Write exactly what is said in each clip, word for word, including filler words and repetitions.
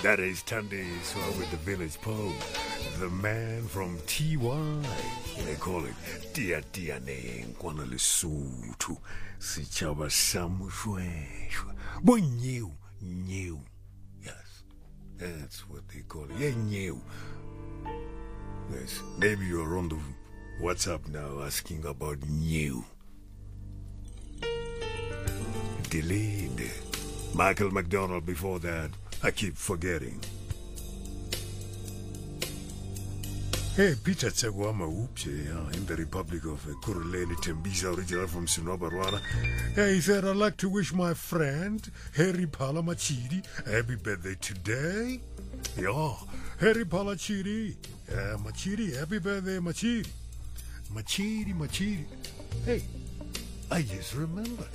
That is Tande Swa with the Village Poe, the man from T Y. They call it Tia Tia Neng Kwana Lesotho. Sichaba Samushwe. Boy, new, new. Yes, that's what they call it. Yeah, new. Yes, maybe you're on the WhatsApp now asking about new. Delayed. Michael McDonald before that. I keep forgetting. Hey, Peter Tsegwama Upche, uh, in the Republic of uh, Kuruleni Tembisa, original from Sinoba, Rwanda. Hey, he said, I'd like to wish my friend, Harry Pala Machiri, happy birthday today. Yeah, Harry Pala Chiri. Yeah, Machiri, happy birthday, Machiri. Machiri, Machiri. Hey, I just remembered.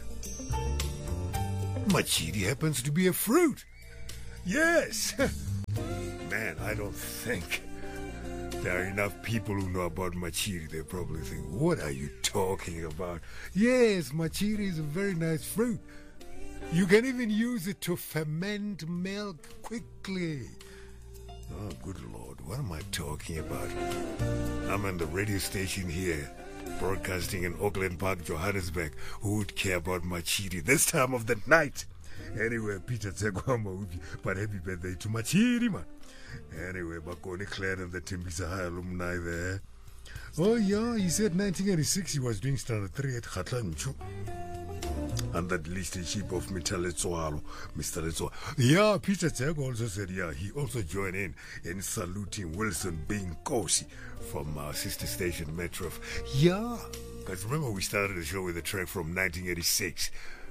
Machiri happens to be a fruit. Yes! Man, I don't think there are enough people who know about machiri. They probably think, what are you talking about? Yes, machiri is a very nice fruit. You can even use it to ferment milk quickly. Oh, good Lord, what am I talking about? I'm on the radio station here, broadcasting in Auckland Park, Johannesburg. Who would care about machiri this time of the night? Anyway, Peter Tsegwama, but happy birthday to Machiri, man. Anyway, Bakoni Claire and the Tembisa High alumni there. Oh, yeah, he said nineteen eighty-six he was doing standard three at Khatlanchu. And that leadership of Mister Letsoalo, Mister Letsoalo. Yeah, Peter Tsegwa also said, yeah, he also joined in in saluting Wilson being Kosi from our sister station, Metro. Yeah, because remember we started the show with a track from nineteen eighty-six.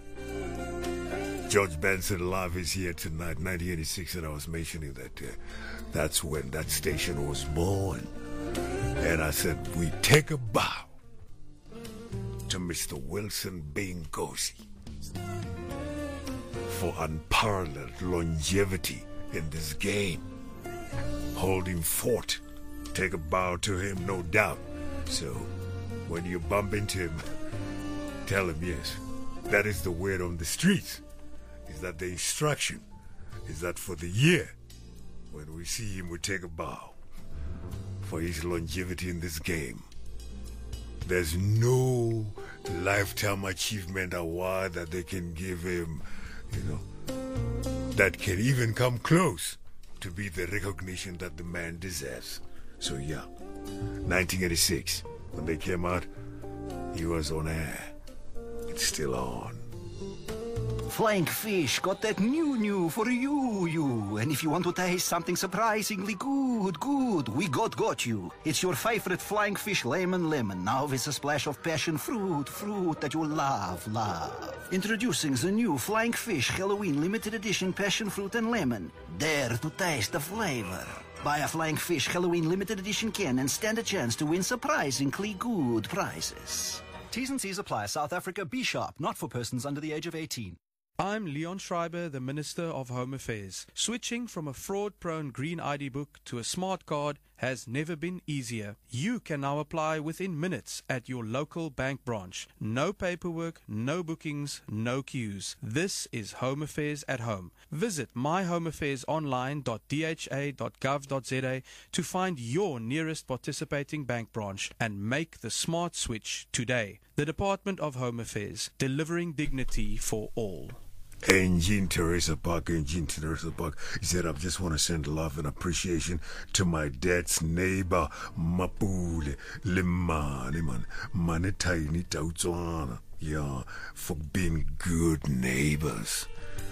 George Benson Live is here tonight, nineteen eighty-six, and I was mentioning that uh, that's when that station was born. And I said, we take a bow to Mister Wilson Benkosi for unparalleled longevity in this game. Holding fort. Take a bow to him, no doubt. So, when you bump into him, tell him yes. That is the word on the streets. Is that the instruction? Is that for the year? When we see him, we take a bow for his longevity in this game. There's no lifetime achievement award that they can give him, you know, that can even come close to be the recognition that the man deserves. So yeah, nineteen eighty-six, when they came out, he was on air. It's still on. Flying Fish got that new new for you, you. And if you want to taste something surprisingly good, good, we got got you. It's your favorite Flying Fish lemon lemon, now with a splash of passion fruit, fruit that you love, love. Introducing the new Flying Fish Halloween limited edition passion fruit and lemon. Dare to taste the flavor. Buy a Flying Fish Halloween limited edition can and stand a chance to win surprisingly good prizes. T's and C's apply. South Africa, be sharp, not for persons under the age of eighteen. I'm Leon Schreiber, the Minister of Home Affairs. Switching from a fraud-prone green I D book to a smart card has never been easier. You can now apply within minutes at your local bank branch. No paperwork, no bookings, no queues. This is Home Affairs at home. Visit my home affairs online dot d h a dot gov dot z a to find your nearest participating bank branch and make the smart switch today. The Department of Home Affairs, delivering dignity for all. Engine Teresa Park, Engine Teresa Park. He said, I just want to send love and appreciation to my dad's neighbor, Mapule Limani, man. Manetaini Tautswana. Yeah, for being good neighbors.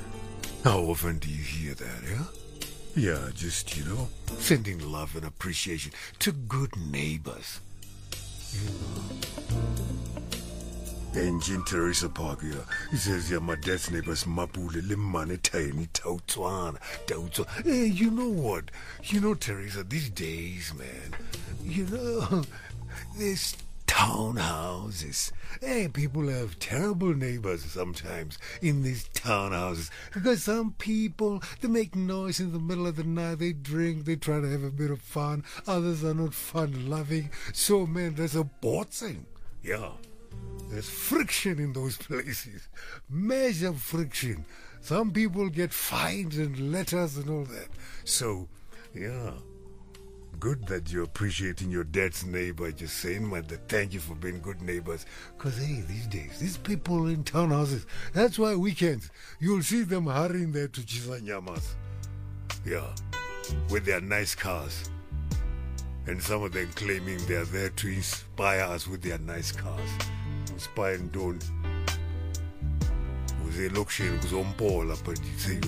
How often do you hear that, yeah? Yeah, just, you know, sending love and appreciation to good neighbors. You know. Engine Teresa Park, yeah. He says, yeah, my dad's neighbor's Mapule Limane Tiny Tautswana. Tautswana. Hey, you know what? You know, Teresa, these days, man, you know, there's townhouses. Hey, people have terrible neighbors sometimes in these townhouses because some people, they make noise in the middle of the night, they drink, they try to have a bit of fun. Others are not fun-loving. So, man, there's a boxing. Yeah. There's friction in those places. Major friction. some people get fines and letters and all that. So, yeah, good that you're appreciating your dad's neighbor. Just saying, man, that thank you for being good neighbors. Because, hey, these days, these people in townhouses, that's why weekends, you'll see them hurrying there to Chisanyamas. Yeah, with their nice cars. And some of them claiming they're there to inspire us with their nice cars. Inspire and don't. Uze lokshen kuzompola, but you say